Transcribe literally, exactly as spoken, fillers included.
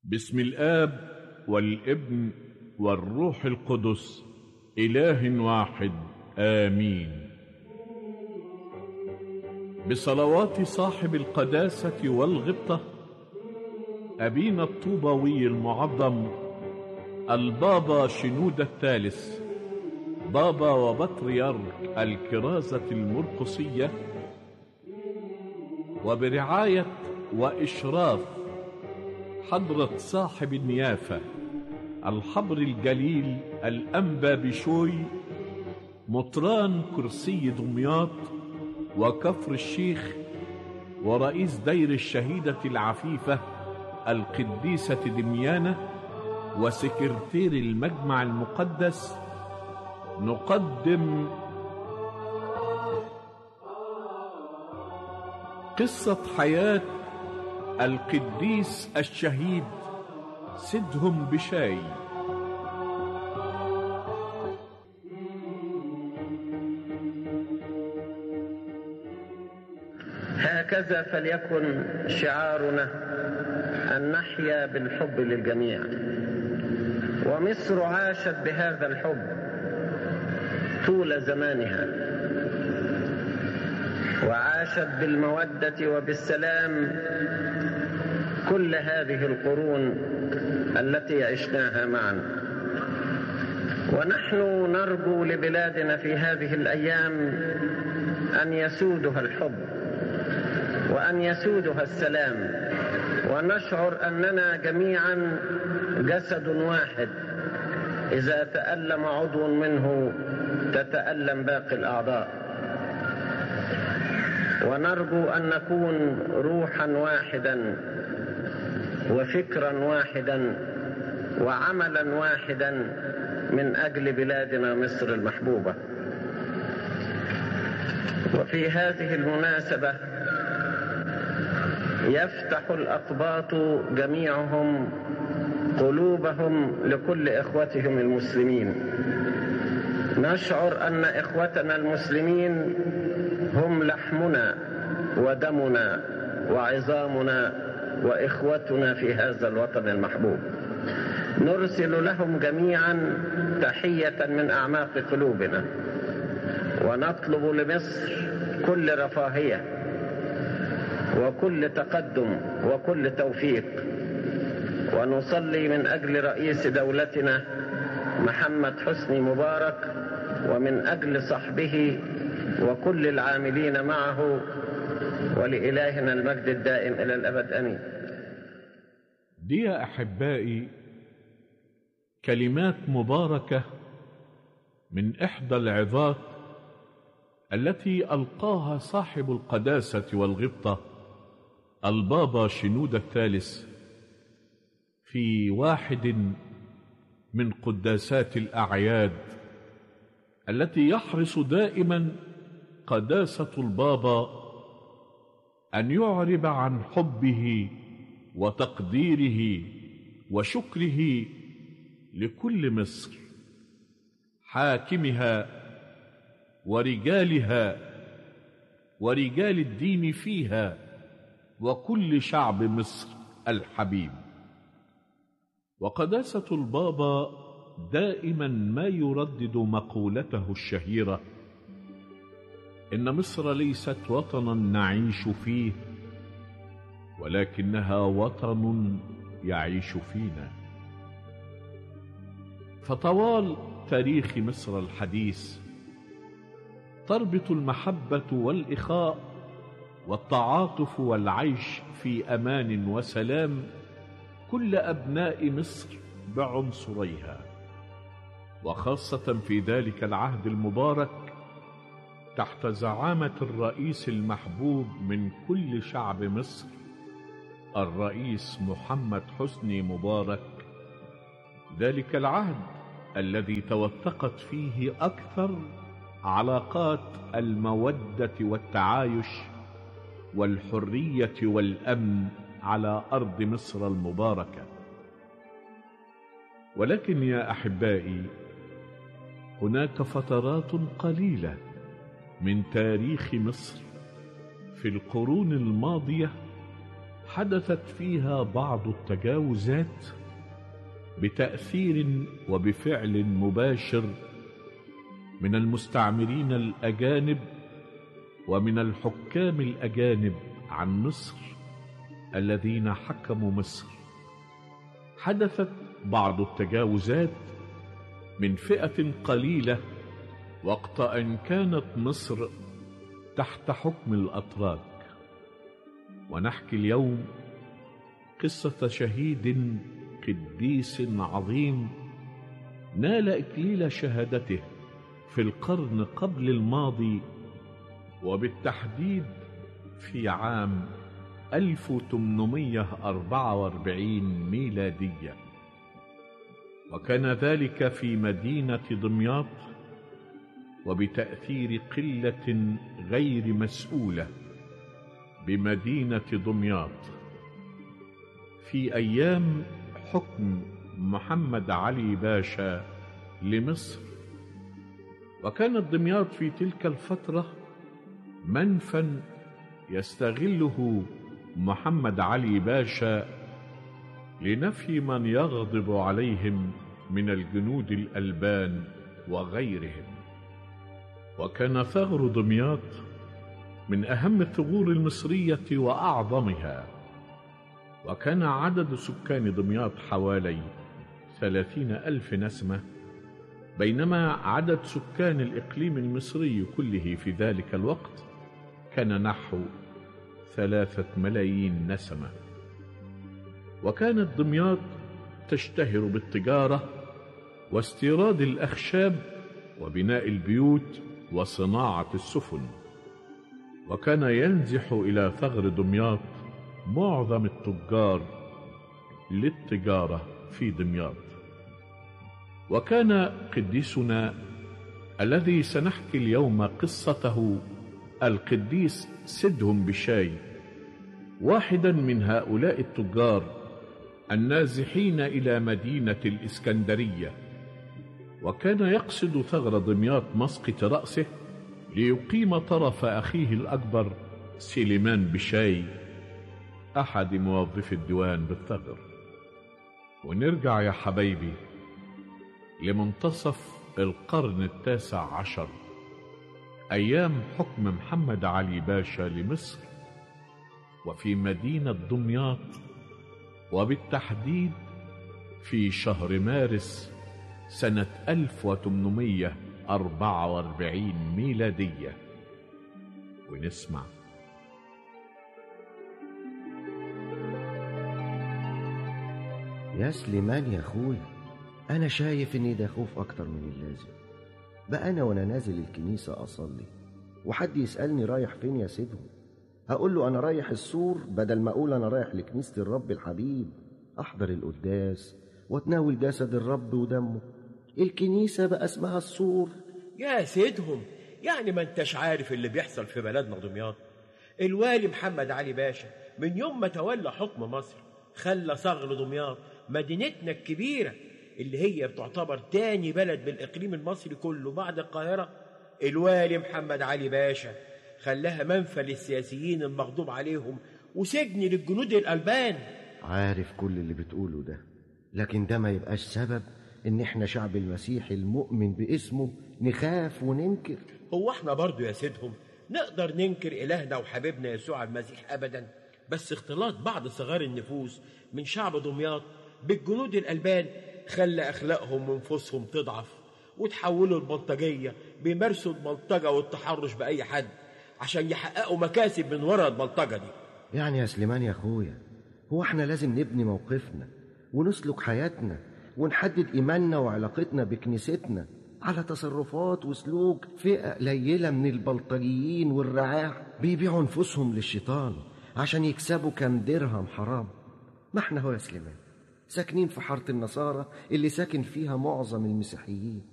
باسم الآب والابن والروح القدس إله واحد آمين. بصلوات صاحب القداسة والغبطة أبينا الطوباوي المعظم البابا شنودة الثالث بابا وبطريرك الكرازة المرقسية، وبرعاية وإشراف حضرة صاحب النيافة الحبر الجليل الأنبا بشوي مطران كرسي دمياط وكفر الشيخ، ورئيس دير الشهيدة العفيفة القديسة دميانة، وسكرتير المجمع المقدس، نقدم قصة حياة القديس الشهيد سيدهم بشاي. هكذا فليكن شعارنا أن نحيا بالحب للجميع، ومصر عاشت بهذا الحب طول زمانها، وعاشت بالمودة وبالسلام كل هذه القرون التي عشناها معا. ونحن نرجو لبلادنا في هذه الأيام أن يسودها الحب وأن يسودها السلام، ونشعر أننا جميعا جسد واحد، إذا تألم عضو منه تتألم باقي الأعضاء. ونرجو أن نكون روحا واحدا وفكرا واحدا وعملا واحدا من أجل بلادنا مصر المحبوبة. وفي هذه المناسبة يفتح الأقباط جميعهم قلوبهم لكل إخوتهم المسلمين. نشعر أن إخوتنا المسلمين هم لحمنا ودمنا وعظامنا وإخوتنا في هذا الوطن المحبوب. نرسل لهم جميعا تحية من أعماق قلوبنا، ونطلب لمصر كل رفاهية وكل تقدم وكل توفيق. ونصلي من أجل رئيس دولتنا محمد حسني مبارك، ومن أجل صحبه وكل العاملين معه، ولإلهنا المجد الدائم إلى الأبد آمين. دي يا أحبائي كلمات مباركة من إحدى العظات التي ألقاها صاحب القداسة والغبطة البابا شنودة الثالث في واحد من قداسات الأعياد التي يحرص دائما قداسة البابا أن يعرب عن حبه وتقديره وشكره لكل مصر، حاكمها ورجالها ورجال الدين فيها وكل شعب مصر الحبيب. وقداسة البابا دائما ما يردد مقولته الشهيرة: إن مصر ليست وطنا نعيش فيه، ولكنها وطن يعيش فينا. فطوال تاريخ مصر الحديث تربط المحبة والإخاء والتعاطف والعيش في أمان وسلام كل أبناء مصر بعنصريها، وخاصة في ذلك العهد المبارك تحت زعامة الرئيس المحبوب من كل شعب مصر الرئيس محمد حسني مبارك. ذلك العهد الذي توثقت فيه أكثر علاقات المودة والتعايش والحرية والأمن على أرض مصر المباركة. ولكن يا أحبائي هناك فترات قليلة من تاريخ مصر في القرون الماضية وحدثت فيها بعض التجاوزات بتأثير وبفعل مباشر من المستعمرين الأجانب ومن الحكام الأجانب عن مصر الذين حكموا مصر. حدثت بعض التجاوزات من فئة قليلة وقت أن كانت مصر تحت حكم الأتراك. ونحكي اليوم قصة شهيد قديس عظيم نال إكليل شهادته في القرن قبل الماضي، وبالتحديد في عام ألف وثمانمائة وأربعة وأربعين ميلادية، وكان ذلك في مدينة دمياط، وبتأثير قلة غير مسؤولة بمدينة دمياط في أيام حكم محمد علي باشا لمصر. وكانت دمياط في تلك الفترة منفى يستغله محمد علي باشا لنفي من يغضب عليهم من الجنود الألبان وغيرهم. وكان ثغر دمياط من أهم الثغور المصرية وأعظمها، وكان عدد سكان دمياط حوالي ثلاثين ألف نسمة، بينما عدد سكان الإقليم المصري كله في ذلك الوقت كان نحو ثلاثة ملايين نسمة. وكانت دمياط تشتهر بالتجارة واستيراد الأخشاب وبناء البيوت وصناعة السفن، وكان ينزح إلى ثغر دمياط معظم التجار للتجارة في دمياط. وكان قديسنا الذي سنحكي اليوم قصته القديس سدهم بشاي واحدا من هؤلاء التجار النازحين إلى مدينة الإسكندرية، وكان يقصد ثغر دمياط مسقط رأسه ليقيم طرف أخيه الأكبر سليمان بشاي أحد موظفي الديوان بالثغر. ونرجع يا حبايبي لمنتصف القرن التاسع عشر، أيام حكم محمد علي باشا لمصر، وفي مدينة دمياط، وبالتحديد في شهر مارس سنة ألف وثمانمائة وأربعة وأربعين ميلادية. ونسمع. يا سليمان يا أخوي، أنا شايف إني ده خوف أكتر من اللازم. بقى أنا وأنا نازل الكنيسة أصلي وحد يسألني رايح فين يا سيدهم، هقول له أنا رايح السور بدل ما أقول أنا رايح لكنيسة الرب الحبيب أحضر القداس واتناول جسد الرب ودمه. الكنيسة بقى اسمها السور. يا سيدهم، يعني ما انتش عارف اللي بيحصل في بلدنا دمياط؟ الوالي محمد علي باشا من يوم ما تولى حكم مصر خلى ثغر دمياط مدينتنا الكبيرة اللي هي بتعتبر تاني بلد بالإقليم المصري كله بعد القاهرة. الوالي محمد علي باشا خلاها منفى للسياسيين المغضوب عليهم وسجن للجنود الألبان. عارف كل اللي بتقوله ده، لكن ده ما يبقاش سبب إن إحنا شعب المسيح المؤمن باسمه نخاف وننكر. هو إحنا برضو يا سيدهم نقدر ننكر إلهنا وحبيبنا يسوع المسيح أبدا؟ بس اختلاط بعض صغار النفوس من شعب دمياط بالجنود الألبان خلى أخلاقهم ونفوسهم تضعف وتحولوا البلطجية، بيمارسوا البلطجة والتحرش بأي حد عشان يحققوا مكاسب من وراء البلطجة دي. يعني يا سليمان يا أخويا، هو احنا لازم نبني موقفنا ونسلك حياتنا ونحدد إيماننا وعلاقتنا بكنيستنا على تصرفات وسلوك فئة قليلة من البلطجيين والرعاع بيبيعوا نفوسهم للشيطان عشان يكسبوا كام درهم حرام؟ ما احنا هو يا سليمان ساكنين في حارة النصارى اللي ساكن فيها معظم المسيحيين،